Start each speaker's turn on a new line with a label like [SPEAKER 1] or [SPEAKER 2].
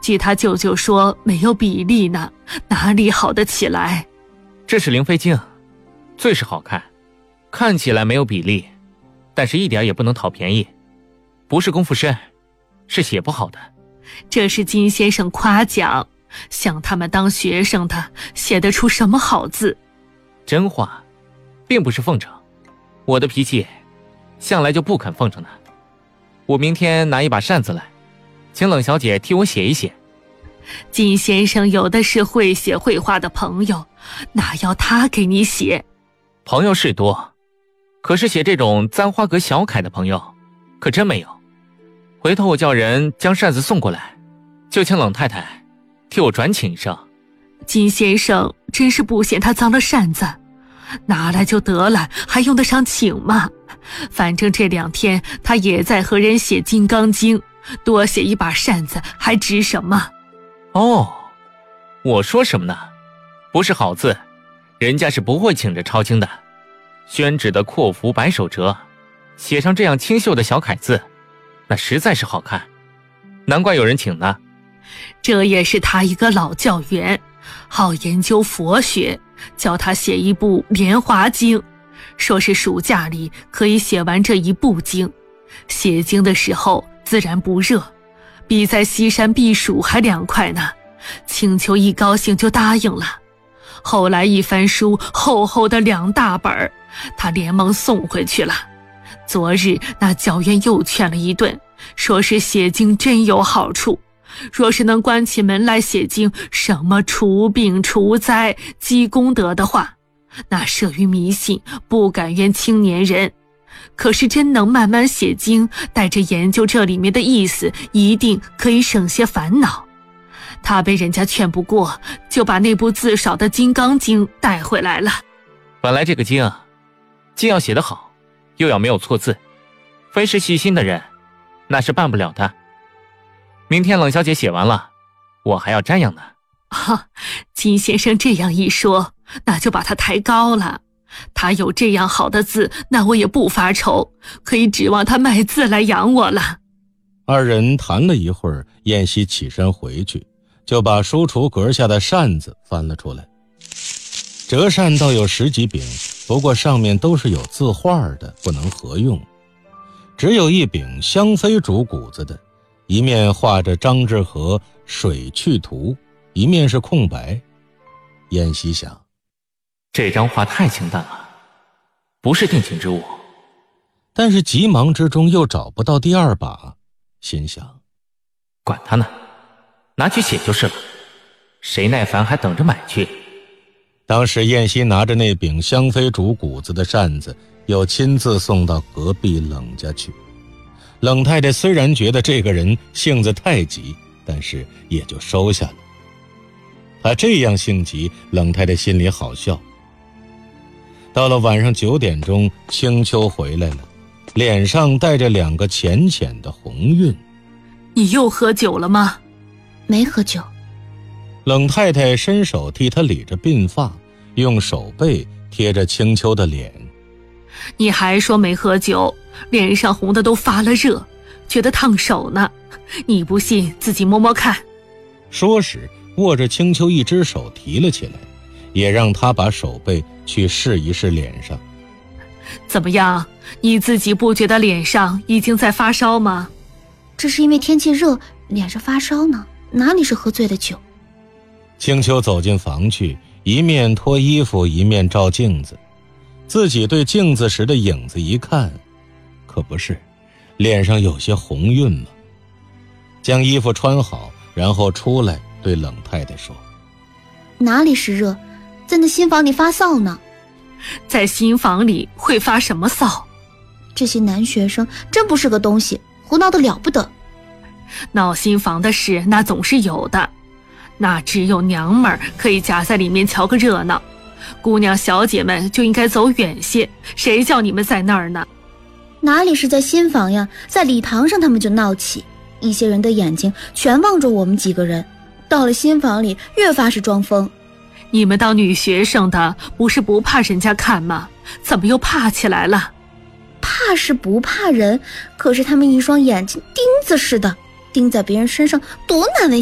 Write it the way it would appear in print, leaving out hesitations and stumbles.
[SPEAKER 1] 据他舅舅说没有比例呢，哪里好得起来？
[SPEAKER 2] 这是灵飞镜，最是好看，看起来没有比例，但是一点也不能讨便宜，不是功夫深，是写不好的。
[SPEAKER 1] 这是金先生夸奖，像他们当学生的写得出什么好字？
[SPEAKER 2] 真话，并不是奉承，我的脾气向来就不肯奉承的。我明天拿一把扇子来，请冷小姐替我写一写。
[SPEAKER 1] 金先生有的是会写绘画的朋友，哪要他给你写？
[SPEAKER 2] 朋友是多，可是写这种簪花格小楷的朋友可真没有。回头我叫人将扇子送过来，就请冷太太替我转请一声。
[SPEAKER 1] 金先生真是不嫌他脏了扇子，拿来就得了，还用得上请吗？反正这2天他也在和人写《金刚经》，多写一把扇子还值什么？
[SPEAKER 2] 哦，我说什么呢？不是好字，人家是不会请着抄经的。宣纸的阔幅白手折，写上这样清秀的小楷字，那实在是好看，难怪有人请呢。
[SPEAKER 1] 这也是他一个老教员，好研究佛学，叫他写一部《莲华经》，说是暑假里可以写完这一部经。写经的时候自然不热，比在西山避暑还凉快呢。青丘一高兴就答应了。后来一翻书，厚厚的2大本，他连忙送回去了。昨日那教员又劝了一顿，说是写经真有好处，若是能关起门来写经，什么除病除灾积功德的话，那涉于迷信，不敢冤青年人。可是真能慢慢写经，带着研究这里面的意思，一定可以省些烦恼。他被人家劝不过，就把那部字少的《金刚经》带回来了。
[SPEAKER 2] 本来这个经既要写得好，又要没有错字，非是细心的人那是办不了的。明天冷小姐写完了，我还要瞻仰呢。
[SPEAKER 1] 金先生这样一说，那就把他抬高了。他有这样好的字，那我也不发愁，可以指望他卖字来养我了。
[SPEAKER 3] 二人谈了一会儿，燕西起身回去，就把书橱格下的扇子翻了出来。折扇倒有10几柄，不过上面都是有字画的，不能合用。只有一柄香妃竹骨子的，一面画着张志和水去图，一面是空白。燕西想，
[SPEAKER 2] 这张画太清淡了，不是定情之物。
[SPEAKER 3] 但是急忙之中又找不到第2把，心想，
[SPEAKER 2] 管他呢，拿去写就是了，谁耐烦还等着买去。
[SPEAKER 3] 当时燕西拿着那柄香妃竹骨子的扇子，又亲自送到隔壁冷家去。冷太太虽然觉得这个人性子太急，但是也就收下了。他这样性急，冷太太心里好笑。到了晚上9点钟，青丘回来了，脸上带着2个浅浅的红晕。
[SPEAKER 1] 你又喝酒了吗？
[SPEAKER 4] 没喝酒。
[SPEAKER 3] 冷太太伸手替他理着鬓发，用手背贴着青丘的脸。
[SPEAKER 1] 你还说没喝酒，脸上红的都发了热，觉得烫手呢。你不信自己摸摸看。
[SPEAKER 3] 说时握着青丘一只手提了起来，也让他把手背去试一试脸上。
[SPEAKER 1] 怎么样，你自己不觉得脸上已经在发烧吗？
[SPEAKER 4] 这是因为天气热，脸上发烧呢，哪里是喝醉的酒。
[SPEAKER 3] 青丘走进房去，一面脱衣服，一面照镜子。自己对镜子时的影子一看，可不是，脸上有些红晕嘛。将衣服穿好，然后出来对冷太太说，
[SPEAKER 4] 哪里是热，在那新房里发臊呢。
[SPEAKER 1] 在新房里会发什么臊？
[SPEAKER 4] 这些男学生真不是个东西，胡闹得了不得。
[SPEAKER 1] 闹新房的事那总是有的，那只有娘们儿可以夹在里面瞧个热闹，姑娘小姐们就应该走远些，谁叫你们在那儿呢？
[SPEAKER 4] 哪里是在新房呀，在礼堂上他们就闹起，一些人的眼睛全望着我们几个人，到了新房里越发是装疯。
[SPEAKER 1] 你们当女学生的不是不怕人家看吗？怎么又怕起来了？
[SPEAKER 4] 怕是不怕人，可是他们一双眼睛钉子似的，钉在别人身上多难为